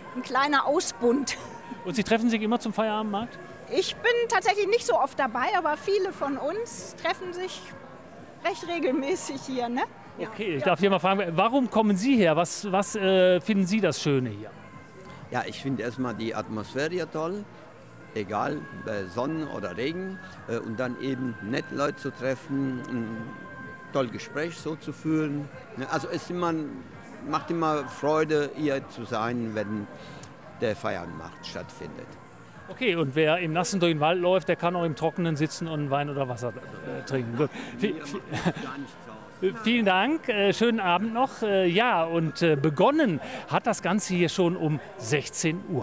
ein kleiner Ausbund. Und Sie treffen sich immer zum Feierabendmarkt? Ich bin tatsächlich nicht so oft dabei, aber viele von uns treffen sich recht regelmäßig hier, ne? Okay, ich darf hier mal fragen, warum kommen Sie her? Was finden Sie das Schöne hier? Ja, ich finde erstmal die Atmosphäre hier toll, egal bei Sonne oder Regen. Und dann eben nett Leute zu treffen, ein tolles Gespräch so zu führen. Also macht immer Freude, hier zu sein, wenn der Feierabendmarkt stattfindet. Okay, und wer im Nassen durch den Wald läuft, der kann auch im Trockenen sitzen und Wein oder Wasser trinken. Gut. Vielen Dank, schönen Abend noch. Ja, und begonnen hat das Ganze hier schon um 16 Uhr.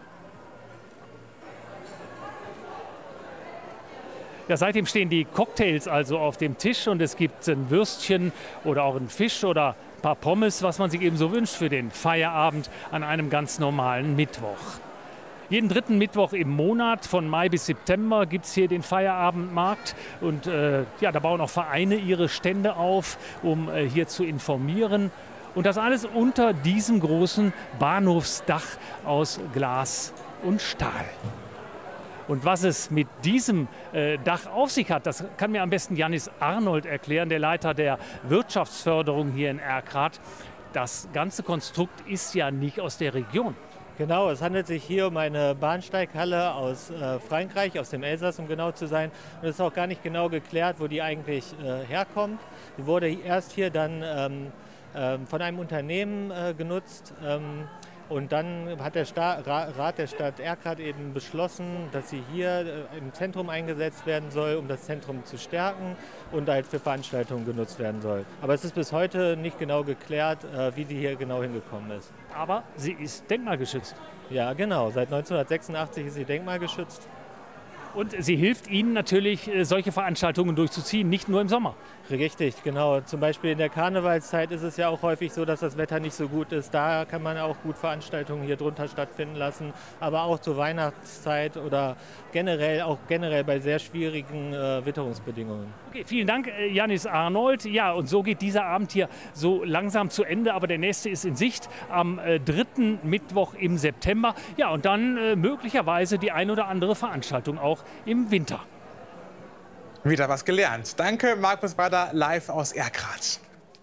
Ja, seitdem stehen die Cocktails also auf dem Tisch und es gibt ein Würstchen oder auch einen Fisch oder ein paar Pommes, was man sich eben so wünscht für den Feierabend an einem ganz normalen Mittwoch. Jeden dritten Mittwoch im Monat von Mai bis September gibt es hier den Feierabendmarkt. Und ja, da bauen auch Vereine ihre Stände auf, um hier zu informieren. Und das alles unter diesem großen Bahnhofsdach aus Glas und Stahl. Und was es mit diesem Dach auf sich hat, das kann mir am besten Jannis Arnold erklären, der Leiter der Wirtschaftsförderung hier in Erkrath. Das ganze Konstrukt ist ja nicht aus der Region. Genau, es handelt sich hier um eine Bahnsteighalle aus Frankreich, aus dem Elsass, um genau zu sein. Und es ist auch gar nicht genau geklärt, wo die eigentlich herkommt. Die wurde erst hier dann von einem Unternehmen genutzt. Und dann hat der Rat der Stadt Erkrath eben beschlossen, dass sie hier im Zentrum eingesetzt werden soll, um das Zentrum zu stärken und halt für Veranstaltungen genutzt werden soll. Aber es ist bis heute nicht genau geklärt, wie die hier genau hingekommen ist. Aber sie ist denkmalgeschützt. Ja, genau. Seit 1986 ist sie denkmalgeschützt. Und sie hilft Ihnen natürlich, solche Veranstaltungen durchzuziehen, nicht nur im Sommer. Richtig, genau. Zum Beispiel in der Karnevalszeit ist es ja auch häufig so, dass das Wetter nicht so gut ist. Da kann man auch gut Veranstaltungen hier drunter stattfinden lassen. Aber auch zur Weihnachtszeit oder generell bei sehr schwierigen Witterungsbedingungen. Okay, vielen Dank, Jannis Arnold. Ja, und so geht dieser Abend hier so langsam zu Ende. Aber der nächste ist in Sicht am 3. Mittwoch im September. Ja, und dann möglicherweise die ein oder andere Veranstaltung auch im Winter. Wieder was gelernt. Danke, Markus Bader, live aus Erkrath.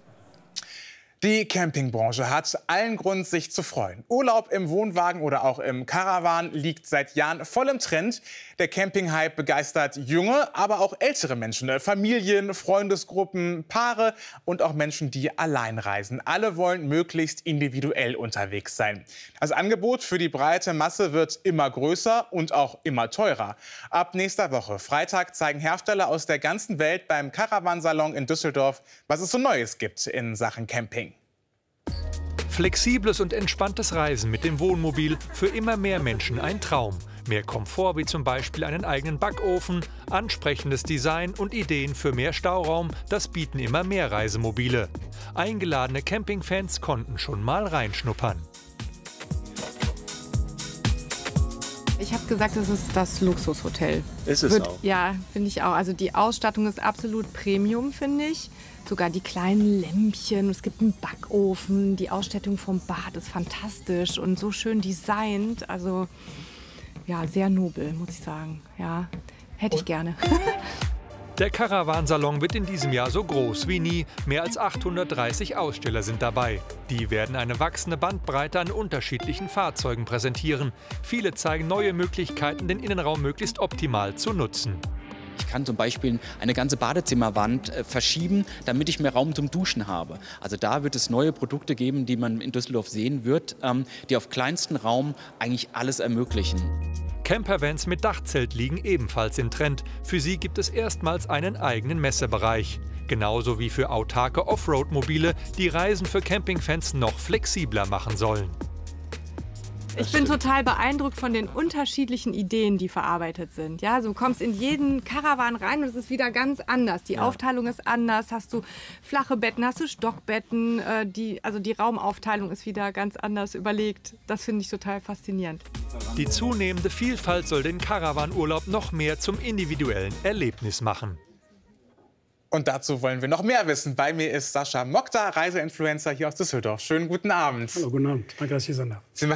Die Campingbranche hat allen Grund, sich zu freuen. Urlaub im Wohnwagen oder auch im Caravan liegt seit Jahren voll im Trend. Der Campinghype begeistert junge, aber auch ältere Menschen, Familien, Freundesgruppen, Paare und auch Menschen, die allein reisen. Alle wollen möglichst individuell unterwegs sein. Das Angebot für die breite Masse wird immer größer und auch immer teurer. Ab nächster Woche, Freitag, zeigen Hersteller aus der ganzen Welt beim Caravansalon in Düsseldorf, was es so Neues gibt in Sachen Camping. Flexibles und entspanntes Reisen mit dem Wohnmobil, für immer mehr Menschen ein Traum. Mehr Komfort wie zum Beispiel einen eigenen Backofen, ansprechendes Design und Ideen für mehr Stauraum, das bieten immer mehr Reisemobile. Eingeladene Campingfans konnten schon mal reinschnuppern. Ich habe gesagt, es ist das Luxushotel. Ist es auch? Ja, finde ich auch. Also die Ausstattung ist absolut Premium, finde ich. Sogar die kleinen Lämpchen, es gibt einen Backofen, die Ausstattung vom Bad ist fantastisch und so schön designt. Also ja, sehr nobel, muss ich sagen. Ja, hätte ich gerne. Der Caravansalon wird in diesem Jahr so groß wie nie. Mehr als 830 Aussteller sind dabei. Die werden eine wachsende Bandbreite an unterschiedlichen Fahrzeugen präsentieren. Viele zeigen neue Möglichkeiten, den Innenraum möglichst optimal zu nutzen. Ich kann zum Beispiel eine ganze Badezimmerwand verschieben, damit ich mehr Raum zum Duschen habe. Also da wird es neue Produkte geben, die man in Düsseldorf sehen wird, die auf kleinstem Raum eigentlich alles ermöglichen. Campervans mit Dachzelt liegen ebenfalls im Trend. Für sie gibt es erstmals einen eigenen Messebereich. Genauso wie für autarke Offroad-Mobile, die Reisen für Campingfans noch flexibler machen sollen. Ich bin total beeindruckt von den unterschiedlichen Ideen, die verarbeitet sind. Ja, du kommst in jeden Caravan rein und es ist wieder ganz anders. Die Aufteilung ist anders. Hast du flache Betten, hast du Stockbetten. Die Raumaufteilung ist wieder ganz anders überlegt. Das finde ich total faszinierend. Die zunehmende Vielfalt soll den Caravanurlaub noch mehr zum individuellen Erlebnis machen. Und dazu wollen wir noch mehr wissen. Bei mir ist Sascha Mokta, Reiseinfluencer hier aus Düsseldorf. Schönen guten Abend. Hallo, guten Abend. Danke, dass ich hier sein darf.